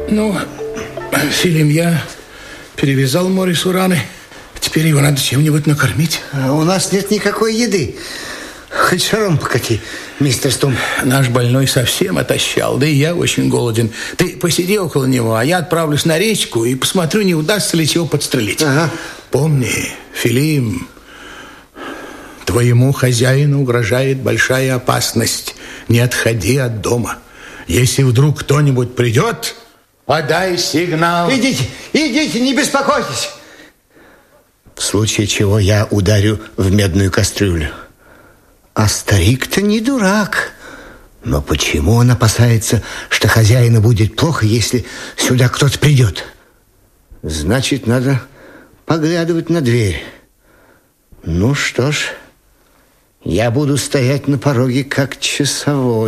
Ну, Филим, я перевязал Морису раны. Теперь его надо чем-нибудь накормить. У нас нет никакой еды. Хоть шаром покати, мистер Стум. Наш больной совсем отощал, да и я очень голоден. Ты посиди около него, а я отправлюсь на речку и посмотрю, не удастся ли чего подстрелить. Ага. Помни, Филим, твоему хозяину угрожает большая опасность. Не отходи от дома. Если вдруг кто-нибудь придет, подай сигнал. Идите, не беспокойтесь. В случае чего я ударю в медную кастрюлю. А старик-то не дурак. Но почему он опасается, что хозяину будет плохо, если сюда кто-то придет? Значит, надо поглядывать на дверь. Ну что ж, я буду стоять на пороге как часовой.